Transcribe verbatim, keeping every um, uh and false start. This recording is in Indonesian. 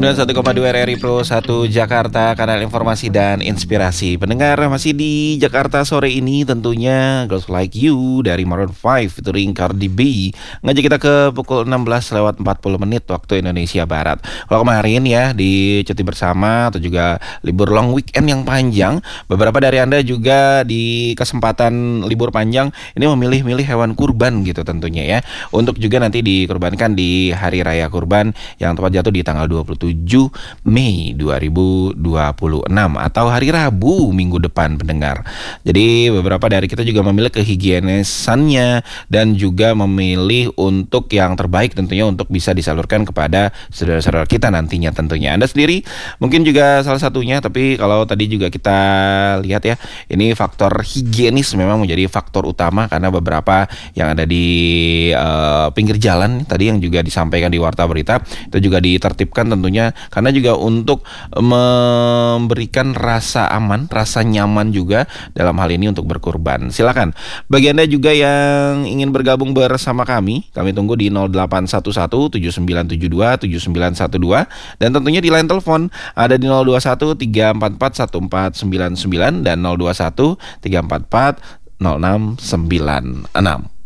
sembilan puluh satu koma dua R R I Pro satu Jakarta, kanal informasi dan inspirasi. Pendengar, masih di Jakarta sore ini tentunya Girls Like You dari Maroon lima featuring Cardi B ngajak kita ke pukul enam belas lewat empat puluh menit waktu Indonesia Barat. Kalau kemarin ya di cuti bersama atau juga libur long weekend yang panjang, beberapa dari Anda juga di kesempatan libur panjang ini memilih-milih hewan kurban gitu tentunya ya, untuk juga nanti dikurbankan di hari raya kurban yang tepat jatuh di tanggal dua puluh tujuh Mei dua ribu dua puluh enam atau hari Rabu minggu depan, pendengar. Jadi beberapa dari kita juga memilih kehigienisannya dan juga memilih untuk yang terbaik tentunya untuk bisa disalurkan kepada saudara-saudara kita nantinya tentunya. Anda sendiri mungkin juga salah satunya, tapi kalau tadi juga kita lihat ya, ini faktor higienis memang menjadi faktor utama karena beberapa yang ada di uh, pinggir jalan tadi yang juga disampaikan di warta berita itu juga ditertibkan tentunya karena juga untuk memberikan rasa aman, rasa nyaman juga dalam hal ini untuk berkurban. Silakan bagi Anda juga yang ingin bergabung bersama kami, kami tunggu di nol delapan satu satu tujuh sembilan tujuh dua tujuh sembilan satu dua dan tentunya di line telepon ada di nol dua satu tiga empat empat satu empat sembilan sembilan dan nol dua satu tiga empat empat nol enam sembilan enam.